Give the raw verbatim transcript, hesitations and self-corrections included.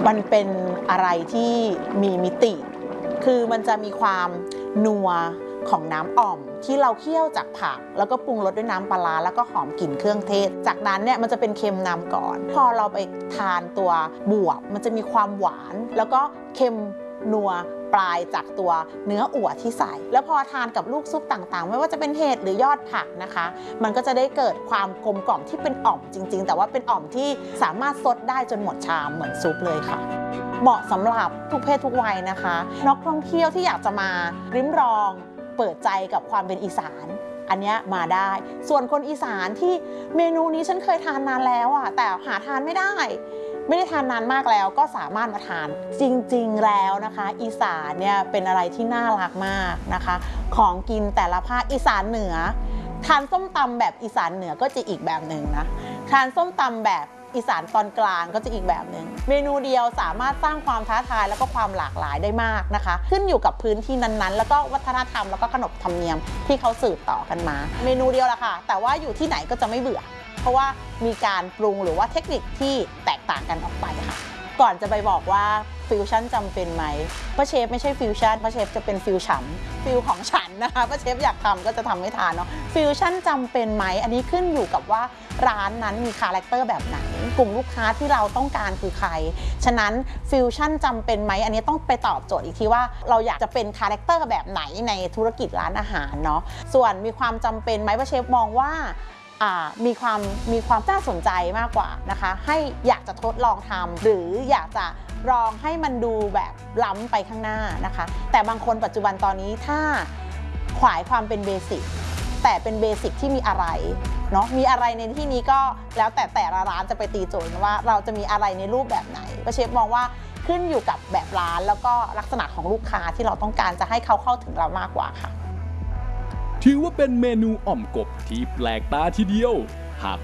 มันเป็นอะไรที่มีมิติคือมันจะมีความนัวของน้ำอ่อมที่เราเคี่ยวจากผักแล้วก็ปรุงรสด้วยน้ำปลาแล้วก็หอมกลิ่นเครื่องเทศจากนั้นเนี่ยมันจะเป็นเค็มนำก่อนพอเราไปทานตัวบวบมันจะมีความหวานแล้วก็เค็มนัวปลายจากตัวเนื้ออั่วที่ใส่แล้วพอทานกับลูกซุปต่างๆไม่ว่าจะเป็นเห็ดหรือยอดผักนะคะมันก็จะได้เกิดความกลมกล่อมที่เป็นอ่อมจริงๆแต่ว่าเป็นอ่อมที่สามารถซดได้จนหมดชามเหมือนซุปเลยค่ะเหมาะสำหรับทุกเพศทุกวัยนะคะนักท่องเที่ยวที่อยากจะมาริมรองเปิดใจกับความเป็นอีสานอันนี้มาได้ส่วนคนอีสานที่เมนูนี้ฉันเคยทานนานแล้วอ่ะแต่หาทานไม่ได้ไม่ได้ทานนานมากแล้วก็สามารถมาทานจริงๆแล้วนะคะอีสานเนี่ยเป็นอะไรที่น่ารักมากนะคะของกินแต่ละภาคอีสานเหนือทานส้มตำแบบอีสานเหนือก็จะอีกแบบหนึ่งนะทานส้มตำแบบอีสานตอนกลางก็จะอีกแบบหนึ่งเมนูเดียวสามารถสร้างความท้าทายแล้วก็ความหลากหลายได้มากนะคะขึ้นอยู่กับพื้นที่นั้นๆแล้วก็วัฒนธรรมแล้วก็ขนบธรรมเนียมที่เขาสืบต่อกันมาเมนูเดียวละค่ะแต่ว่าอยู่ที่ไหนก็จะไม่เบื่อเพราะว่ามีการปรุงหรือว่าเทคนิคที่แตกต่างกันออกไปค่ะก่อนจะไปบอกว่าฟิวชั่นจำเป็นไหมป้าเชฟไม่ใช่ฟิวชั่นป้าเชฟจะเป็นฟิวฉันฟิวของฉันนะคะป้าเชฟอยากทำก็จะทำไม่ทานเนาะฟิวชั่นจำเป็นไหมอันนี้ขึ้นอยู่กับว่าร้านนั้นมีคาแรคเตอร์แบบไหนกลุ่มลูกค้าที่เราต้องการคือใครฉะนั้นฟิวชั่นจำเป็นไหมอันนี้ต้องไปตอบโจทย์อีกทีว่าเราอยากจะเป็นคาแรคเตอร์แบบไหนในธุรกิจร้านอาหารเนาะส่วนมีความจำเป็นไหมป้าเชฟมองว่ามีความมีความน่าสนใจมากกว่านะคะให้อยากจะทดลองทำหรืออยากจะลองให้มันดูแบบล้ำไปข้างหน้านะคะแต่บางคนปัจจุบันตอนนี้ถ้าขวายความเป็นเบสิกแต่เป็นเบสิกที่มีอะไรเนาะมีอะไรในที่นี้ก็แล้วแต่แต่ละร้านจะไปตีโจทย์ว่าเราจะมีอะไรในรูปแบบไหนป้าเชฟมองว่าขึ้นอยู่กับแบบร้านแล้วก็ลักษณะของลูกค้าที่เราต้องการจะให้เขาเข้าถึงเรามากกว่าค่ะถือว่าเป็นเมนูอ่อมกบที่แปลกตาทีเดียว